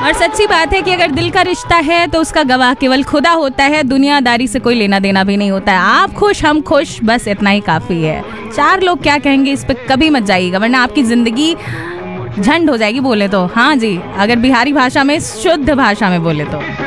और सच्ची बात है कि अगर दिल का रिश्ता है तो उसका गवाह केवल खुदा होता है, दुनियादारी से कोई लेना देना भी नहीं होता है। आप खुश हम खुश, बस इतना ही काफ़ी है। 4 लोग क्या कहेंगे इस पे कभी मत जाइएगा, वरना आपकी ज़िंदगी झंड हो जाएगी बोले तो। हाँ जी, अगर बिहारी भाषा में, शुद्ध भाषा में बोले तो।